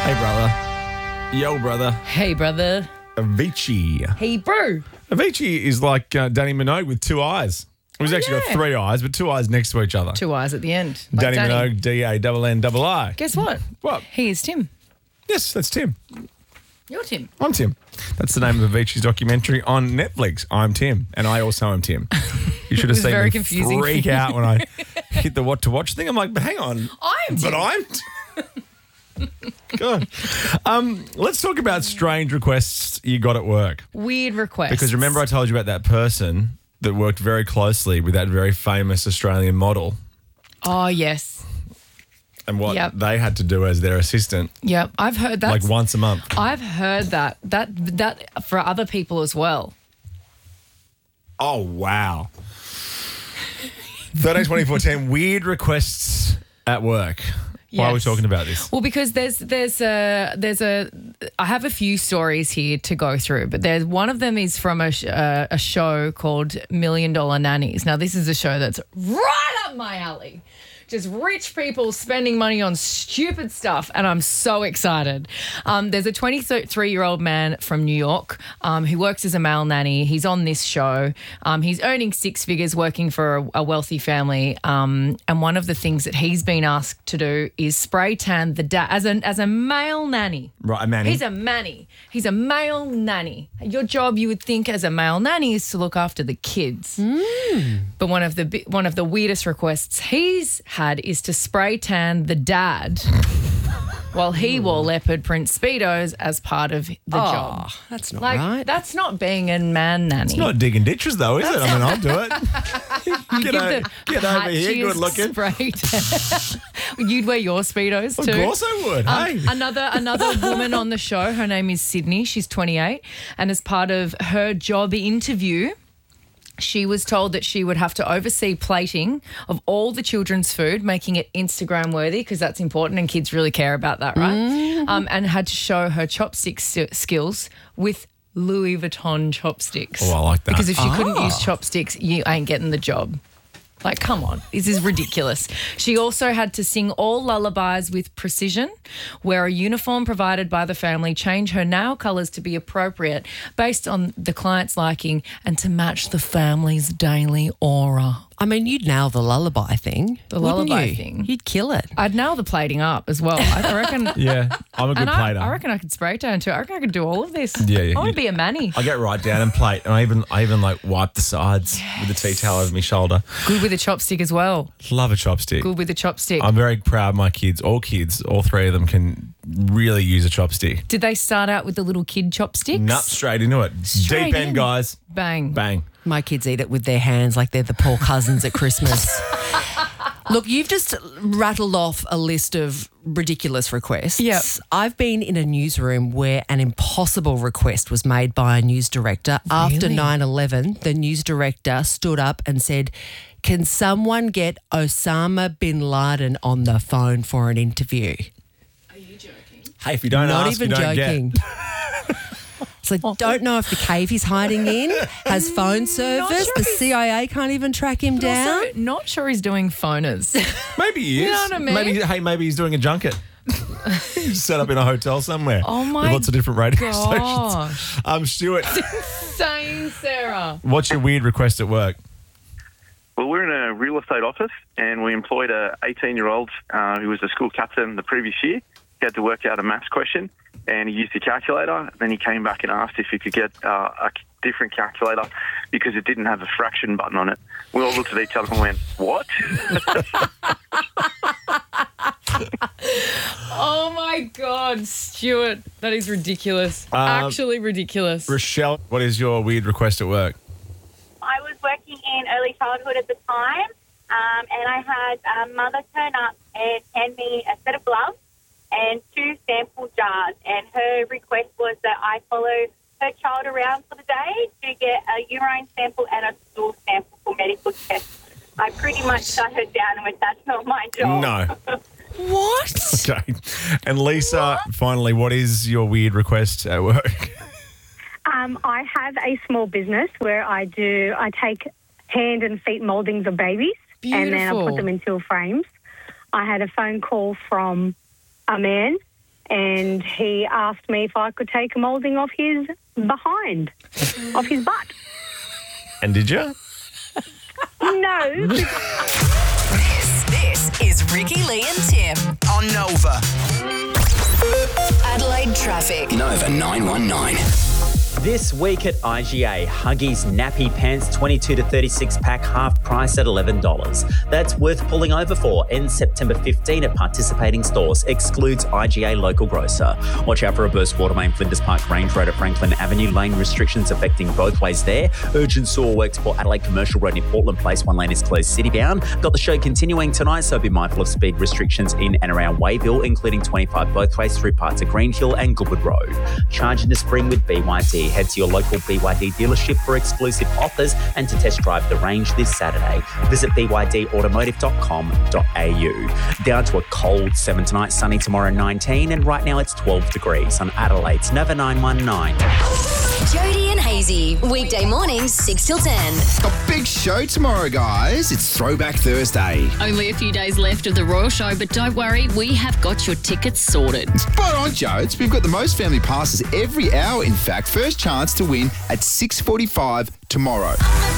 Hey, brother. Yo, brother. Hey, brother. Avicii. Hey, bro. Avicii is like Danny Minogue with two eyes. He's actually got three eyes, but two eyes next to each other. Two eyes at the end. Danny Minogue, D-A-N-N-I. Guess what? What? He is Tim. Yes, that's Tim. You're Tim. I'm Tim. That's the name of Avicii's documentary on Netflix. I'm Tim, and I also am Tim. You should have seen very me confusing freak for you. out when I hit the what to watch thing. I'm like, but hang on. I'm Tim. But I'm... Good. Let's talk about strange requests you got at work. Weird requests. Because remember I told you about that person that worked very closely with that very famous Australian model Oh, yes. and what Yep. they had to do as their assistant, Yep. I've heard that. like once a month. I've heard that for other people as well. Oh, wow. 13, 24, 10, weird requests at work. Why are we Yes. talking about this? Well, because I have a few stories here to go through, but there's one of them is from a show called $1 Million Nannies. Now, this is a show that's right up my alley. Just rich people spending money on stupid stuff, and I'm so excited. There's a 23-year-old man from New York who works as a male nanny. He's on this show. He's earning six figures working for a wealthy family, and one of the things that he's been asked to do is spray tan the dad as a male nanny. Right, a manny. He's a manny. He's a male nanny. Your job, you would think, as a male nanny, is to look after the kids. But one of the weirdest requests he's had is to spray tan the dad while he wore leopard print Speedos as part of the job. That's not Like, right. that's not being a man nanny. It's not digging ditches, though, is it? I mean, I'll do it. Get over here, good looking. Spray tan. You'd wear your Speedos too. Of course I would. Hey. Another woman on the show, her name is Sydney. She's 28. And as part of her job interview, she was told that she would have to oversee plating of all the children's food, making it Instagram worthy because that's important and kids really care about that, right? And had to show her chopstick skills with Louis Vuitton chopsticks. Oh, I like that. Because if she couldn't use chopsticks, you ain't getting the job. Like, come on, this is ridiculous. She also had to sing all lullabies with precision, wear a uniform provided by the family, change her nail colours to be appropriate based on the client's liking and to match the family's daily aura. I mean, you'd nail the lullaby thing. The wouldn't lullaby you? thing. You'd kill it. I'd nail the plating up as well. I reckon. Yeah, I'm a good And plater. I reckon I could spray tan too. I reckon I could do all of this. Yeah. I want to be a manny. I get right down and plate, and I even like wipe the sides with the tea towel over my shoulder. Good with a chopstick as well. Love a chopstick. Good with a chopstick. I'm very proud of my kids. All three of them can really use a chopstick. Did they start out with the little kid chopsticks? Nut straight into it. Straight Deep end, in. guys. Bang. Bang. My kids eat it with their hands like they're the poor cousins at Christmas. Look, you've just rattled off a list of ridiculous requests. Yep. I've been in a newsroom where an impossible request was made by a news director. After Really? 9/11, the news director stood up and said, "Can someone get Osama bin Laden on the phone for an interview?" Hey, if you don't Not ask, even you don't joking. get. So don't know if the cave he's hiding in has phone service. sure The he's- CIA can't even track him down. Also, not sure he's doing phoners. Maybe he is. You know what I mean? Maybe he's doing a junket. He's set up in a hotel somewhere. Oh my with lots of different radio gosh. stations. Stuart, Same, Sarah. what's your weird request at work? Well, we're in a real estate office, and we employed a 18-year-old who was a school captain the previous year. He had to work out a maths question, and he used a calculator. Then he came back and asked if he could get a different calculator because it didn't have a fraction button on it. We all looked at each other and went, "What?" Oh my God, Stuart. That is ridiculous. Actually ridiculous. Rochelle, what is your weird request at work? I was working in early childhood at the time, and I had a mother turn up and hand me a set of gloves and 2 sample jars. And her request was that I follow her child around for the day to get a urine sample and a stool sample for medical tests. I pretty much shut her down and went, "That's not my job." No. What? Okay. And Lisa, finally, what is your weird request at work? I have a small business where I take hand and feet mouldings of babies and then I Beautiful. put them into frames. I had a phone call from a man and he asked me if I could take a moulding off his behind, off his butt. And did you? No. This is Ricky, Lee and Tim On Nova. Adelaide Traffic. Nova 919. This week at IGA, Huggies Nappy Pants 22 to 36 pack half price at $11. That's worth pulling over for. Ends September 15 at participating stores. Excludes IGA local grocer. Watch out for a burst water main Flinders Park Range Road at Franklin Avenue. Lane restrictions affecting both ways there. Urgent sewer works for Adelaide Commercial Road near Portland Place. One lane is closed city-bound. Got the show continuing tonight, so be mindful of speed restrictions in and around Wayville, including 25 both ways through parts of Green Hill and Goodwood Road. Charge into spring with BYD. Head to your local BYD dealership for exclusive offers and to test drive the range this Saturday. Visit bydautomotive.com.au. Down to a cold 7 tonight, sunny tomorrow 19, and right now it's 12 degrees on Adelaide's Nova 919. Jody and Hazy, weekday mornings 6 till 10. A big show tomorrow, guys. It's Throwback Thursday. Only a few days left of the Royal Show, but don't worry, we have got your tickets sorted. Spot on, Jodes. We've got the most family passes every hour, in fact. First chance to win at 6:45 tomorrow.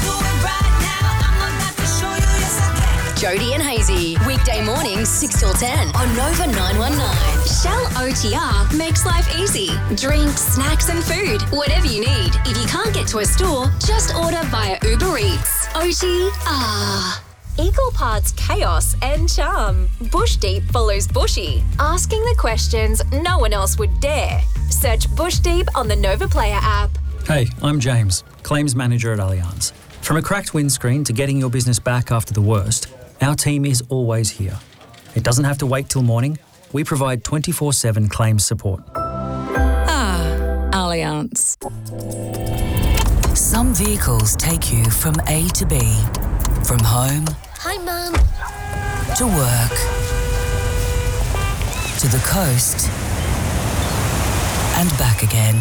Jody and Hazy, weekday mornings 6 till 10 on Nova 919. Shell OTR makes life easy. Drinks, snacks and food, whatever you need. If you can't get to a store, just order via Uber Eats. OTR. Equal parts chaos and charm. Bush Deep follows Bushy, asking the questions no one else would dare. Search Bush Deep on the Nova Player app. Hey, I'm James, Claims Manager at Allianz. From a cracked windscreen to getting your business back after the worst, our team is always here. It doesn't have to wait till morning. We provide 24/7 claims support. Allianz. Some vehicles take you from A to B. From home. Hi, Mum. To work. To the coast. And back again.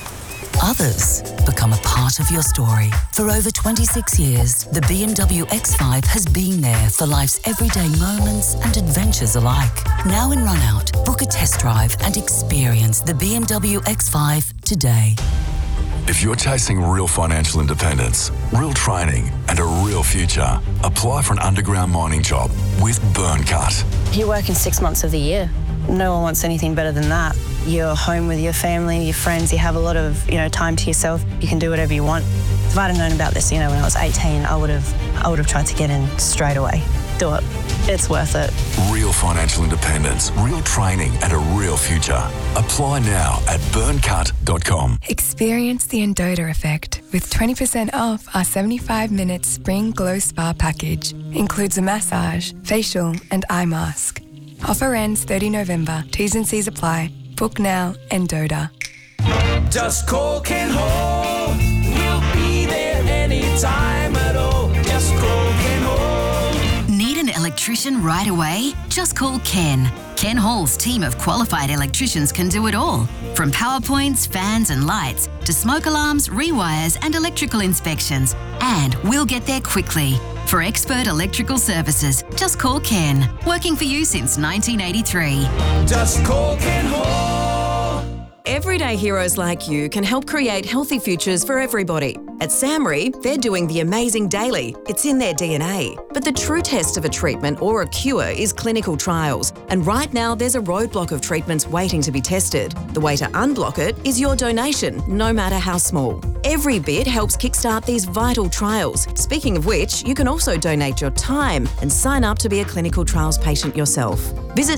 Others become a part of your story. For over 26 years, the BMW X5 has been there for life's everyday moments and adventures alike. Now in run-out, book a test drive and experience the BMW X5 today. If you're chasing real financial independence, real training, and a real future, apply for an underground mining job with Burncut. You work in 6 months of the year. No one wants anything better than that. You're home with your family, your friends, you have a lot of, time to yourself. You can do whatever you want. If I'd have known about this, when I was 18, I would have tried to get in straight away. Do it. It's worth it. Real financial independence, real training, and a real future. Apply now at burncut.com. Experience the Endota effect with 20% off our 75-minute Spring Glow Spa package. Includes a massage, facial, and eye mask. Offer ends 30 November. T's and C's apply. Book now, Endota. Just call Ken Hall. We'll be there anytime at all. Just call Ken Hall. Need an electrician right away? Just call Ken. Ken Hall's team of qualified electricians can do it all. From power points, fans and lights to smoke alarms, rewires and electrical inspections. And we'll get there quickly. For expert electrical services, just call Ken. Working for you since 1983. Just call Ken Hall. Everyday heroes like you can help create healthy futures for everybody. At SAMRI, they're doing the amazing daily. It's in their DNA. But the true test of a treatment or a cure is clinical trials. And right now, there's a roadblock of treatments waiting to be tested. The way to unblock it is your donation, no matter how small. Every bit helps kickstart these vital trials. Speaking of which, you can also donate your time and sign up to be a clinical trials patient yourself. Visit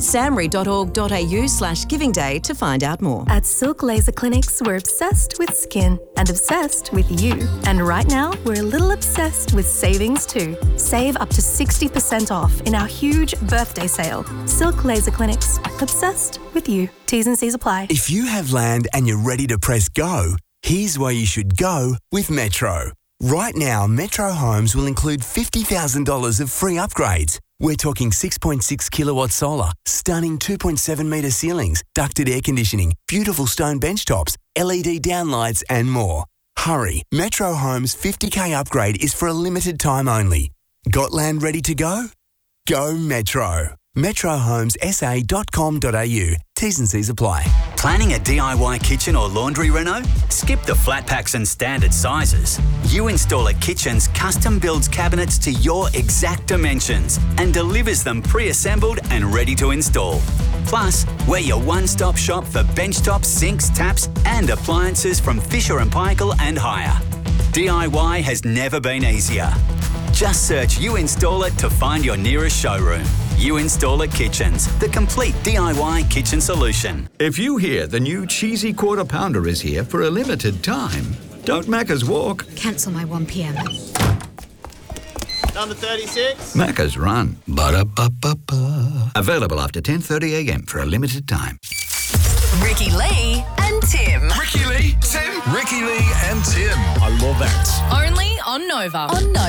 samri.org.au/Giving Day to find out more. At Silk Laser Clinics, we're obsessed with skin and obsessed with you. And right now, we're a little obsessed with savings too. Save up to 60% off in our huge birthday sale. Silk Laser Clinics, obsessed with you. T's and C's apply. If you have land and you're ready to press go, here's where you should go with Metro. Right now, Metro Homes will include $50,000 of free upgrades. We're talking 6.6 kilowatt solar, stunning 2.7 metre ceilings, ducted air conditioning, beautiful stone bench tops, LED downlights and more. Hurry, Metro Homes' 50k upgrade is for a limited time only. Got land ready to go? Go Metro. MetroHomesSA.com.au. T's and C's apply. Planning a DIY kitchen or laundry reno? Skip the flat packs and standard sizes. U-Installer Kitchens custom builds cabinets to your exact dimensions and delivers them pre-assembled and ready to install. Plus, we're your one-stop shop for benchtops, sinks, taps and appliances from Fisher & Paykel and higher. DIY has never been easier. Just search U-Installer to find your nearest showroom. U-Installer Kitchens, the complete DIY kitchen solution. If you hear the new cheesy quarter pounder is here for a limited time, don't Macca's walk. Cancel my 1 p.m. Number 36. Macca's run. Ba-da-ba-ba-ba. Available after 10:30 a.m. for a limited time. Ricky Lee and Tim. Ricky Lee, Tim. Ricky Lee and Tim. I love that. Only on Nova. On Nova.